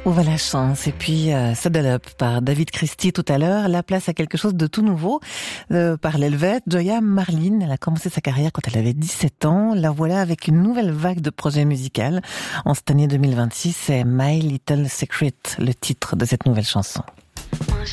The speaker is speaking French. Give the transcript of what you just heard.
Où va la chance? Et puis Saddle Up par David Christie tout à l'heure. La place à quelque chose de tout nouveau par l'Helvète Joya Marlin. Elle a commencé sa carrière quand elle avait 17 ans. La voilà avec une nouvelle vague de projets musicaux. En cette année 2026, c'est My Little Secret, le titre de cette nouvelle chanson.